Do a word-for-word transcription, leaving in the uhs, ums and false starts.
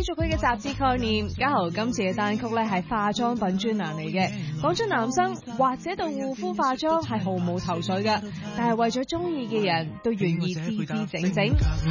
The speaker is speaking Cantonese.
續佢嘅雜誌概念，嘉豪今次嘅單曲咧係化妝品專欄嚟嘅，講出男生或者對護膚化妝係毫無頭緒㗎，但係為咗中意嘅人都願意姿姿整整。